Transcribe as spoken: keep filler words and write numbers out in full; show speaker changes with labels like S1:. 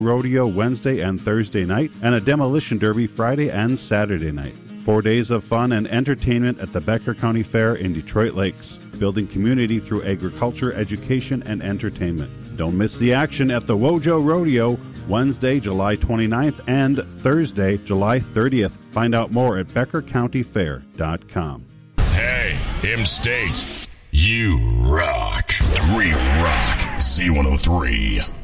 S1: Rodeo Wednesday and Thursday night, and a demolition derby Friday and Saturday night. Four days of fun and entertainment at the Becker County Fair in Detroit Lakes, building community through agriculture, education, and entertainment. Don't miss the action at the Wojo Rodeo, Wednesday, July twenty-ninth and Thursday, July thirtieth. Find out more at becker county fair dot com.
S2: Hey, M-State, you rock. We rock Z one oh three.